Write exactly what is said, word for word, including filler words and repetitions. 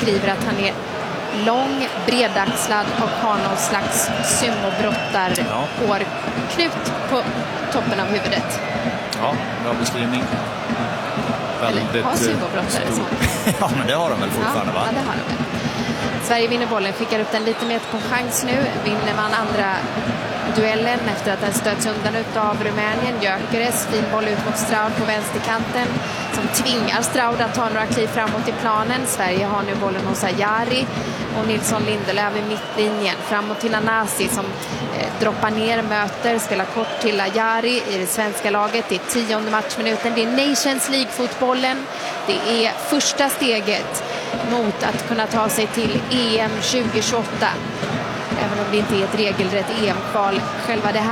beskriver att han är lång, bredaxlad och har någon slags sumobrottar-hårknut på toppen av huvudet. Ja, bra beskrivning. Väldigt Eller har sumobrottare så. Ja, men det har de väl fortfarande, ja, va? Ja, det har de väl. Sverige vinner bollen, skickar upp den lite mer på chans nu. Vinner man andra duellen efter att den stöts undan av Rumänien. Gyökeres, fin boll ut mot Stroud på vänsterkanten som tvingar Stroud att ta några kliv framåt i planen. Sverige har nu bollen hos Ajari och Nilsson Lindelöf i mittlinjen. Framåt till Anasi som eh, droppar ner, möter, spelar kort till Ajari i det svenska laget. Det är tionde matchminuten. Det är Nations League-fotbollen. Det är första steget mot att kunna ta sig till E M tjugo tjugoåtta. Även om det inte är ett regelrätt E M-kval. Själva det